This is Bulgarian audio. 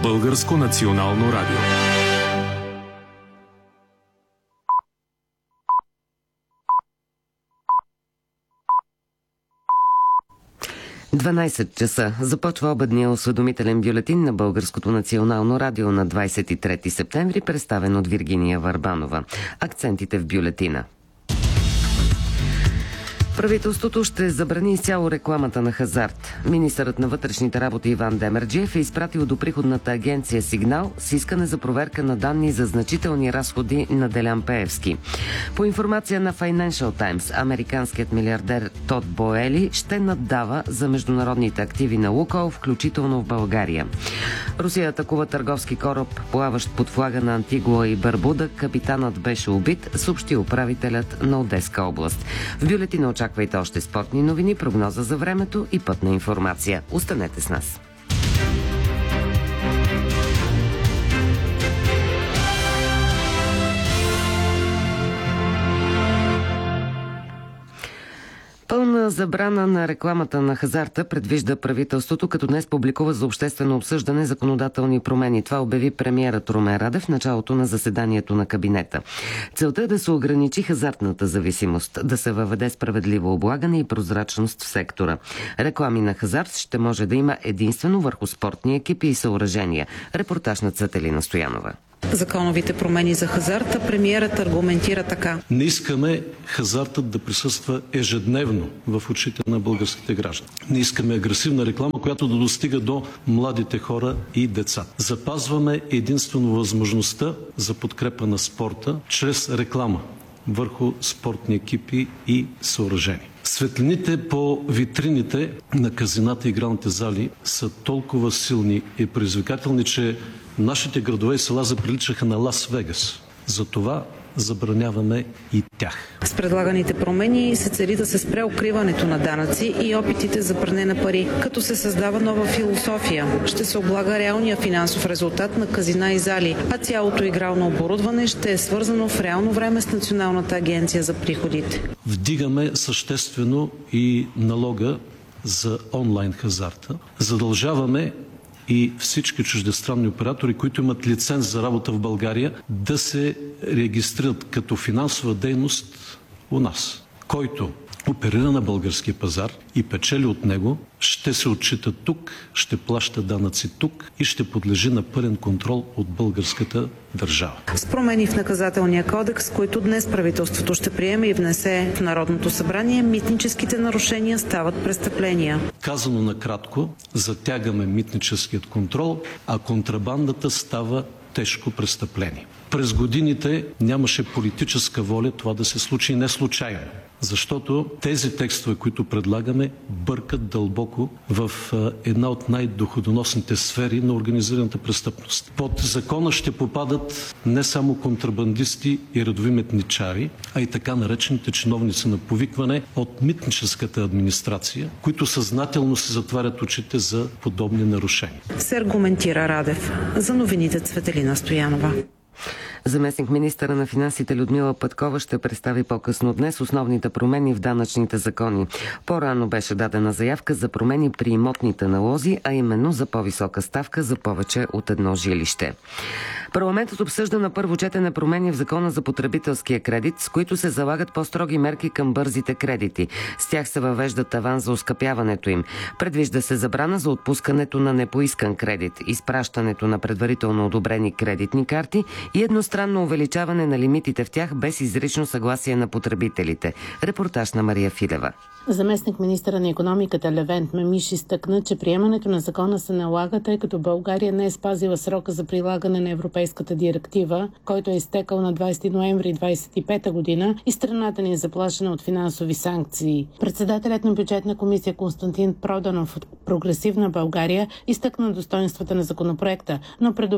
Българско национално радио. часа. Започва обедния осведомителен бюлетин на Българското национално радио на 23 септември, представен от Виргиния Върбанова. Акцентите в бюлетина. Правителството ще забрани изцяло рекламата на хазарт. Министърът на вътрешните работи Иван Демерджиев е изпратил до приходната агенция сигнал с искане за проверка на данни за значителни разходи на Делян Пеевски. По информация на Financial Times, американският милиардер Тод Боели ще наддава за международните активи на Лукойл, включително в България. Русия атакува търговски кораб, плаващ под флага на Антигуа и Барбуда. Капитанът беше убит, съобщи управителят на Одеска област. В бюлетина очаквайте още спортни новини, прогноза за времето и пътна информация. Останете с нас. Пълна забрана на рекламата на хазарта предвижда правителството, като днес публикува за обществено обсъждане законодателни промени. Това обяви премиерът Румен Радев в началото на заседанието на кабинета. Целта е да се ограничи хазартната зависимост, да се въведе справедливо облагане и прозрачност в сектора. Реклами на хазарт ще може да има единствено върху спортни екипи и съоръжения. Репортаж на Цветелина Стоянова. Законовите промени за хазарта премиерът аргументира така. Не искаме хазартът да присъства ежедневно в очите на българските граждани. Не искаме агресивна реклама, която да достига до младите хора и деца. Запазваме единствено възможността за подкрепа на спорта чрез реклама върху спортни екипи и съоръжения. Светлините по витрините на казината и игралните зали са толкова силни и предизвикателни, че нашите градове и села заприличаха на Лас Вегас. Затова забраняваме и тях. С предлаганите промени се цели да се спре укриването на данъци и опитите за пране на пари, като се създава нова философия. Ще се облага реалния финансов резултат на казина и зали, а цялото игрално оборудване ще е свързано в реално време с Националната агенция за приходите. Вдигаме съществено и налога за онлайн хазарта. Задължаваме и всички чуждестранни оператори, които имат лиценз за работа в България, да се регистрират като финансова дейност у нас. Който оперира на българския пазар и печели от него, ще се отчита тук, ще плаща данъци тук и ще подлежи на пълен контрол от българската държава. С промени в наказателния кодекс, които днес правителството ще приеме и внесе в Народното събрание, митническите нарушения стават престъпления. Казано накратко, затягаме митническият контрол, а контрабандата става тежко престъпление. През годините нямаше политическа воля това да се случи не случайно. Защото тези текстове, които предлагаме, бъркат дълбоко в една от най-доходоносните сфери на организираната престъпност. Под закона ще попадат не само контрабандисти и редови митничари, а и така наречените чиновници на повикване от митническата администрация, които съзнателно се затварят очите за подобни нарушения. Се аргументира Радев. За новините Цветелина Стоянова. Заместник министъра на финансите Людмила Пъткова ще представи по-късно днес основните промени в данъчните закони. По-рано беше дадена заявка за промени при имотните налози, а именно за по-висока ставка за повече от едно жилище. Парламентът обсъжда на първо четене промени в Закона за потребителския кредит, с които се залагат по-строги мерки към бързите кредити. С тях се въвежда таван за оскъпяването им. Предвижда се забрана за отпускането на непоискан кредит, изпращането на предварително одобрени кредитни карти и едностранно увеличаване на лимитите в тях без изрично съгласие на потребителите. Репортаж на Мария Филева. Заместник министъра на икономиката Левент Мемиш изтъкна, че приемането на закона се налага, тъй като България не е спазила срока за прилагане на Европейската директива, който е изтекал на 20 ноември 2025 година и страната ни е заплашена от финансови санкции. Председателят на бюджетна комисия Константин Проданов от Прогресивна България изтъкна достоинствата на законопроекта, но